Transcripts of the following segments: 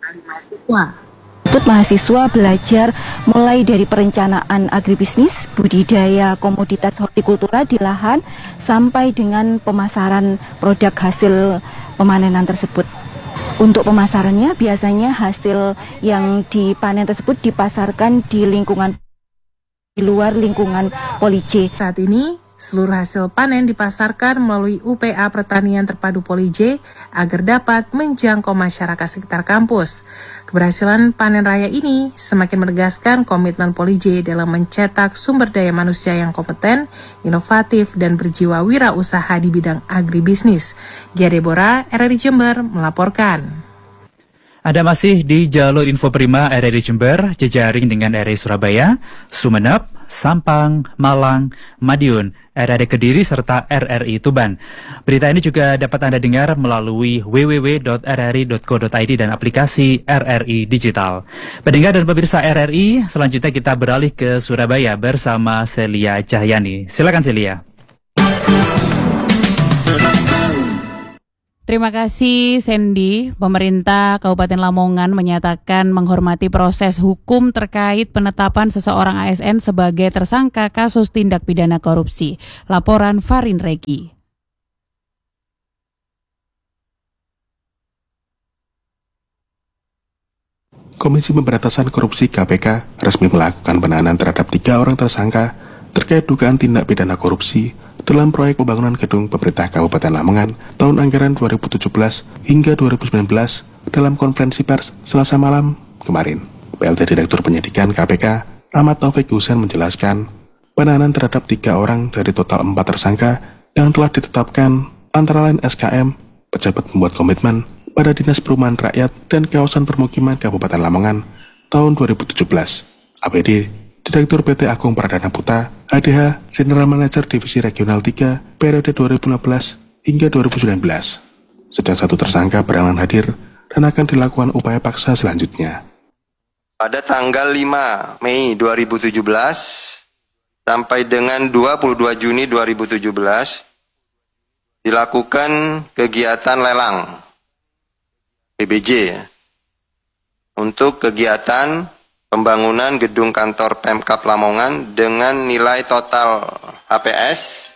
sekali mahasiswa. Mahasiswa belajar mulai dari perencanaan agribisnis, budidaya komoditas hortikultura di lahan, sampai dengan pemasaran produk hasil pemanenan tersebut. Untuk pemasarannya biasanya hasil yang dipanen tersebut dipasarkan di luar lingkungan Poli J. Saat ini, seluruh hasil panen dipasarkan melalui UPA Pertanian Terpadu Poli J agar dapat menjangkau masyarakat sekitar kampus. Keberhasilan panen raya ini semakin menegaskan komitmen Poli J dalam mencetak sumber daya manusia yang kompeten, inovatif, dan berjiwa wirausaha di bidang agribisnis. Gia Deborah, RRI Jember, melaporkan. Anda masih di jalur Info Prima RRI Jember, jejaring dengan RRI Surabaya, Sumeneb, Sampang, Malang, Madiun, RRI Kediri, serta RRI Tuban. Berita ini juga dapat Anda dengar melalui www.rri.co.id dan aplikasi RRI Digital. Pendengar dan pemirsa RRI, selanjutnya kita beralih ke Surabaya bersama Celia Cahyani. Silakan Celia. Terima kasih Sandy. Pemerintah Kabupaten Lamongan menyatakan menghormati proses hukum terkait penetapan seseorang ASN sebagai tersangka kasus tindak pidana korupsi. Laporan Farin Regi. Komisi Pemberantasan Korupsi KPK resmi melakukan penahanan terhadap 3 orang tersangka terkait dugaan tindak pidana korupsi dalam proyek pembangunan gedung pemerintah Kabupaten Lamongan tahun anggaran 2017 hingga 2019 dalam konferensi pers Selasa malam kemarin. PLT Direktur Penyidikan KPK Ahmad Taufik Husain menjelaskan penahanan terhadap 3 orang dari total 4 tersangka yang telah ditetapkan antara lain SKM, pejabat pembuat komitmen pada Dinas Perumahan Rakyat dan Kawasan Permukiman Kabupaten Lamongan tahun 2017, APD Direktur PT Agung Pradana Putra, HDH, General Manager Divisi Regional 3, periode 2015 hingga 2019. Sedang 1 tersangka berhalangan hadir dan akan dilakukan upaya paksa selanjutnya. Pada tanggal 5 Mei 2017 sampai dengan 22 Juni 2017 dilakukan kegiatan lelang PBJ untuk kegiatan pembangunan gedung kantor Pemkab Lamongan dengan nilai total HPS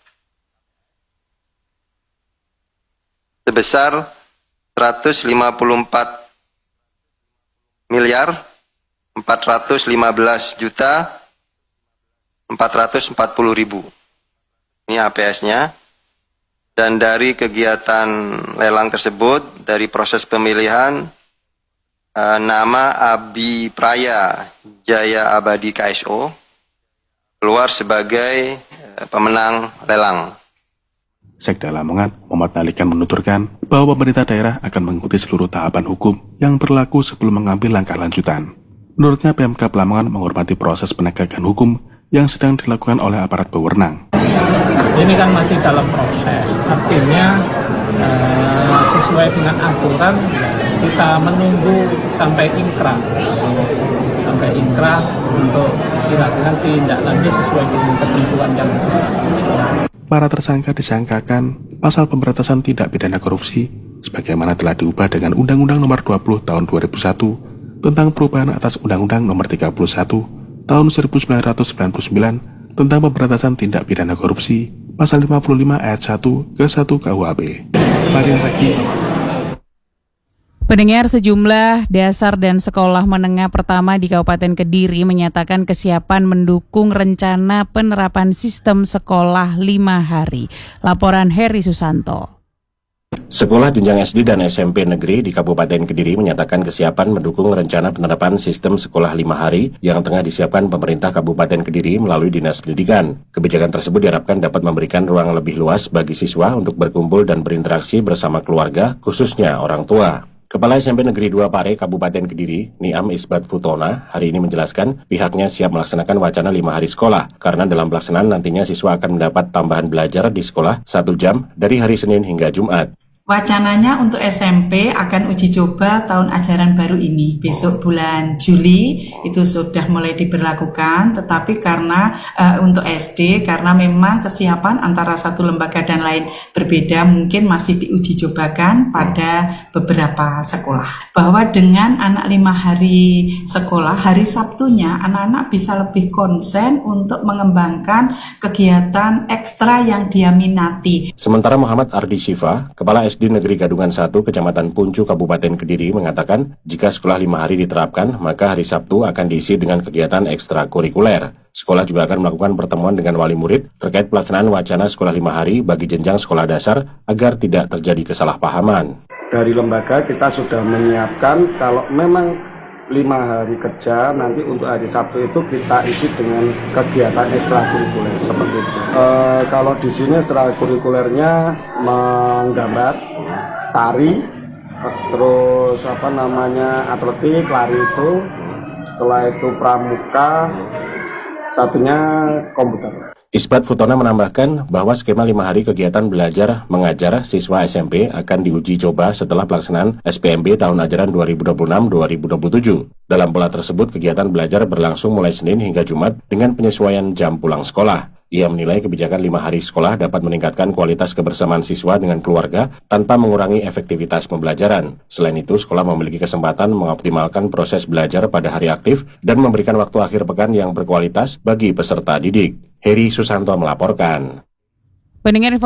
sebesar 154 miliar 415 juta 440 ribu. Ini HPS-nya. Dan dari kegiatan lelang tersebut, dari proses pemilihan, nama Abi Praya Jaya Abadi KSO keluar sebagai pemenang lelang. Sekda Lamongan Muhammad Nalikan menuturkan bahwa pemerintah daerah akan mengikuti seluruh tahapan hukum yang berlaku sebelum mengambil langkah lanjutan. Menurutnya Pemkab Lamongan menghormati proses penegakan hukum yang sedang dilakukan oleh aparat berwenang. Ini kan masih dalam proses, artinya sesuai dengan aturan kita menunggu sampai inkrah untuk dilakukan tindak lanjut sesuai dengan ketentuan yang ada. Para tersangka disangkakan pasal pemberantasan tindak pidana korupsi sebagaimana telah diubah dengan Undang-Undang Nomor 20 Tahun 2001 tentang perubahan atas Undang-Undang Nomor 31 Tahun 1999 tentang pemberantasan tindak pidana korupsi pasal 55 ayat 1 ke 1 KUHP. Pendengar, sejumlah dasar dan sekolah menengah pertama di Kabupaten Kediri menyatakan kesiapan mendukung rencana penerapan sistem sekolah 5 hari. Laporan Heri Susanto. Sekolah jenjang SD dan SMP negeri di Kabupaten Kediri menyatakan kesiapan mendukung rencana penerapan sistem sekolah 5 hari yang tengah disiapkan pemerintah Kabupaten Kediri melalui Dinas Pendidikan. Kebijakan tersebut diharapkan dapat memberikan ruang lebih luas bagi siswa untuk berkumpul dan berinteraksi bersama keluarga, khususnya orang tua. Kepala SMP Negeri 2 Pare, Kabupaten Kediri, Niam Isbat Futona, hari ini menjelaskan pihaknya siap melaksanakan wacana 5 hari sekolah, karena dalam pelaksanaan nantinya siswa akan mendapat tambahan belajar di sekolah 1 jam dari hari Senin hingga Jumat. Wacananya untuk SMP akan uji coba tahun ajaran baru ini. Besok bulan Juli itu sudah mulai diberlakukan, tetapi karena untuk SD, karena memang kesiapan antara satu lembaga dan lain berbeda, mungkin masih diuji cobakan pada beberapa sekolah. Bahwa dengan anak 5 hari sekolah, hari Sabtunya anak-anak bisa lebih konsen untuk mengembangkan kegiatan ekstra yang dia minati. Sementara Muhammad Ardi Syifa, Kepala SD Negeri Gadungan 1, Kecamatan Puncu, Kabupaten Kediri mengatakan jika sekolah 5 hari diterapkan, maka hari Sabtu akan diisi dengan kegiatan ekstrakurikuler. Sekolah juga akan melakukan pertemuan dengan wali murid terkait pelaksanaan wacana sekolah 5 hari bagi jenjang sekolah dasar agar tidak terjadi kesalahpahaman. Dari lembaga kita sudah menyiapkan kalau memang 5 hari kerja, nanti untuk hari Sabtu itu kita isi dengan kegiatan ekstrakurikuler seperti itu. Kalau di sini ekstrakurikulernya menggambar, tari, terus atletik, lari itu, setelah itu pramuka, satunya komputer. Isbat Futona menambahkan bahwa skema 5 hari kegiatan belajar mengajar siswa SMP akan diuji coba setelah pelaksanaan SPMB tahun ajaran 2026-2027. Dalam pola tersebut, kegiatan belajar berlangsung mulai Senin hingga Jumat dengan penyesuaian jam pulang sekolah. Ia menilai kebijakan 5 hari sekolah dapat meningkatkan kualitas kebersamaan siswa dengan keluarga tanpa mengurangi efektivitas pembelajaran. Selain itu, sekolah memiliki kesempatan mengoptimalkan proses belajar pada hari aktif dan memberikan waktu akhir pekan yang berkualitas bagi peserta didik. Heri Susanto melaporkan. Pendengar